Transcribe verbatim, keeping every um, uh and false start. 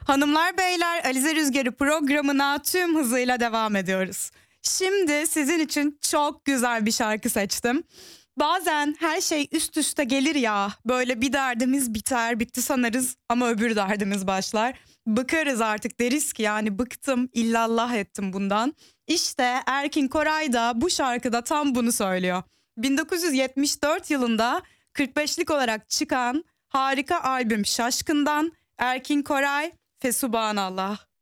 Hanımlar beyler, Alize Rüzgarı programına tüm hızıyla devam ediyoruz. Şimdi sizin için çok güzel bir şarkı seçtim. Bazen her şey üst üste gelir ya, böyle bir derdimiz biter bitti sanırız ama öbür derdimiz başlar. Bıkarız artık, deriz ki yani bıktım, illallah ettim bundan. İşte Erkin Koray da bu şarkıda tam bunu söylüyor. bin dokuz yüz yetmiş dört yılında kırk beşlik olarak çıkan harika albüm Şaşkın'dan Erkin Koray Fesubhanallah.